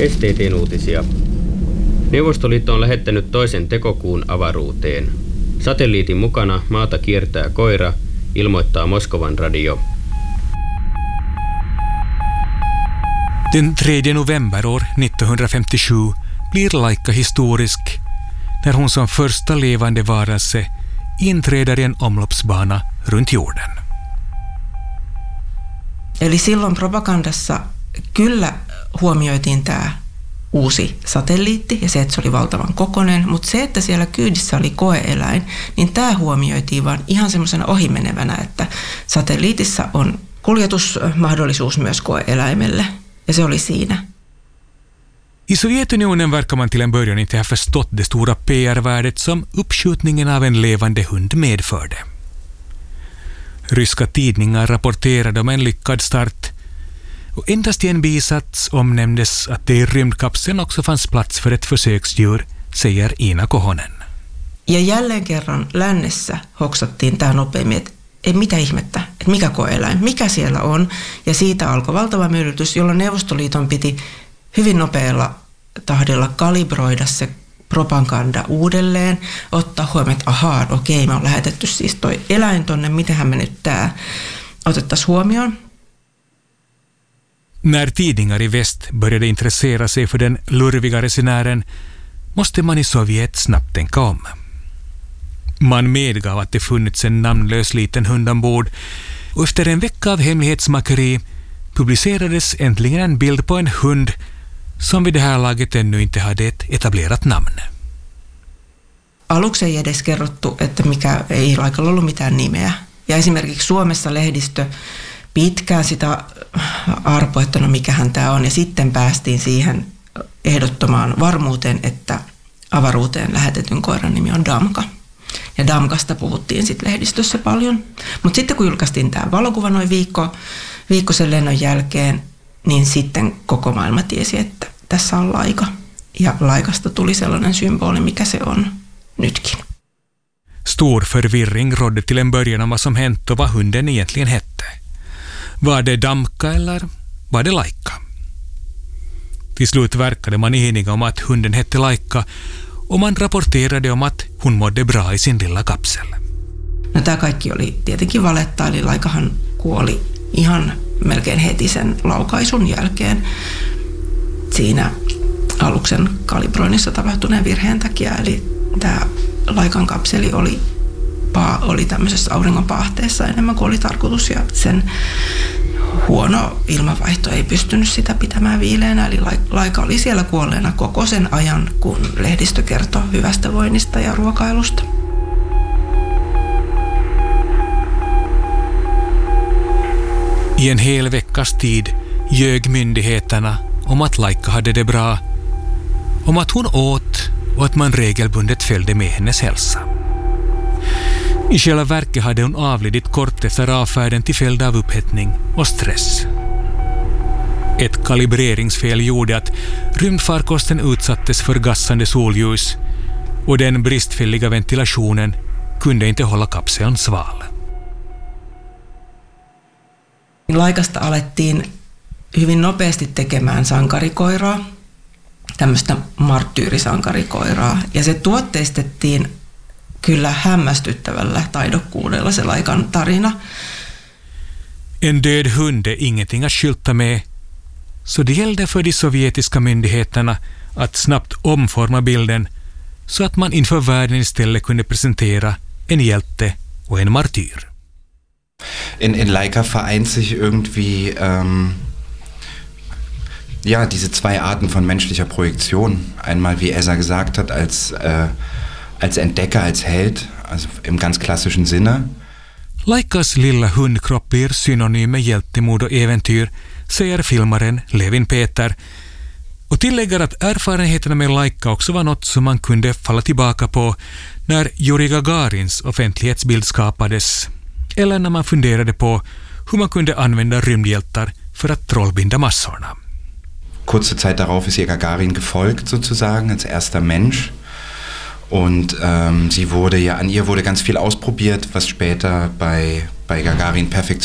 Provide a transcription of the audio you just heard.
STT:n uutisia. Neuvostoliitto on lähettänyt toisen tekokuun avaruuteen. Satelliitin mukana maata kiertää koira, ilmoittaa Moskovan radio. Den 3 november år 1957 blir Laika historisk när hon som första levande varelse inträder i en omloppsbana runt jorden. Eli silloin propagandassa kyllä huomioitiin tämä uusi satelliitti ja se, että se oli valtavan kokoinen, mutta se, että siellä kyydissä oli koe-eläin, niin tämä huomioitiin vaan ihan semmoisena ohimenevänä, että satelliitissa on kuljetusmahdollisuus myös koe-eläimelle ja se oli siinä. I Sovjetunionen verkar man till en början inte ha förstått det stora PR-värdet som uppskjutningen av en levande hund medförde. Ryska tidningar rapporterade om en lyckad start och endast i en bisats omnämndes att det i rymdkapseln också fanns plats för ett försöksdjur, säger Ina Kohonen. Ja jälleen kerran lännessä hoksattiin tämä nopeammin, että ei mitä ihmettä, että mikä koe-eläin, mikä siellä on. Ja siitä alkoi valtava myllytys, jolloin Neuvostoliiton piti hyvin nopealla tahdilla kalibroida se propaganda uudelleen, ottaa huomioon, että ahaa, okei, me on lähetetty siis toi eläin tonne, mitenhän me nyt tää otettaisiin huomioon. När tidningar i väst började intressera sig för den lurviga resenären måste man i Sovjet snabbt tänka om. Man medgav att det funnits en namnlös liten hund ombord och efter en vecka av hemlighetsmakeri publicerades äntligen en bild på en hund som vid det här laget ännu inte hade ett etablerat namn. Aluksi ei edes kerrottu, että mikä ei Laikalla ollut mitään nimeä. Ja esimerkiksi Suomessa lehdistö pitkään sitä arpoi, että no mikähän tämä on. Ja sitten päästiin siihen ehdottomaan varmuuteen, että avaruuteen lähetetyn koiran nimi on Damka. Ja Damkasta puhuttiin sitten lehdistössä paljon. Mutta sitten kun julkaistiin tämä valokuva noin viikko sen lennon jälkeen, niin sitten koko maailma tiesi, että tässä on Laika. Ja Laikasta tuli sellainen symboli, mikä se on nytkin. Stor förvirring rådde till en början om vad som hänt och vad hunden egentligen hette. Var det Damka eller var det Laika? Till slut verkade man eniga om att hunden hette Laika och man rapporterade om att hon mådde bra i sin lilla kapsel. No tämä kaikki oli tietenkin valetta, eli Laikahan kuoli ihan melkein heti sen laukaisun jälkeen siinä aluksen kalibroinnissa tapahtuneen virheen takia. Eli tämä Laikan kapseli oli tämmöisessä auringonpaahteessa enemmän kuin oli tarkoitus ja sen huono ilmavaihto ei pystynyt sitä pitämään viileänä. Eli Laika oli siellä kuolleena koko sen ajan, kun lehdistö kertoi hyvästä voinnista ja ruokailusta. I en hel veckas tid ljög myndigheterna om att Laika hade det bra, om att hon åt och att man regelbundet följde med hennes hälsa. I själva verket hade hon avlidit kort efter avfärden till följd av upphettning och stress. Ett kalibreringsfel gjorde att rymdfarkosten utsattes för gassande solljus och den bristfälliga ventilationen kunde inte hålla kapseln sval. Laikasta alettiin hyvin nopeasti tekemään sankarikoiraa, tämmöistä marttyyrisankarikoiraa, ja se tuotteistettiin kyllä hämmästyttävällä taidokkuudella se Laikan tarina. En död hund är ingenting att skylta med, så det gällde för de sovjetiska myndigheterna att snabbt omforma bilden så att man inför världen istället kunde presentera en hjälte och en martyr. In Laika vereint sich irgendwie diese zwei Arten von menschlicher Projektion. Einmal, wie Esa gesagt hat, als Entdecker, als Held, also im ganz klassischen Sinne. Laikas lilla hundkropp blir synonym med hjältemod och äventyr, säger filmaren Levin Peter, och tillägger att erfarenheterna med Laika också var något som man kunde falla tillbaka på när Yuri Gagarins offentlighetsbild skapades, eller när man funderade på hur man kunde använda rymdhjältar för att trollbinda massorna. Kurze Zeit darauf ist ihr Gagarin gefolgt sozusagen als erster Mensch und an ihr wurde ganz viel ausprobiert, was später bei Gagarin perfekt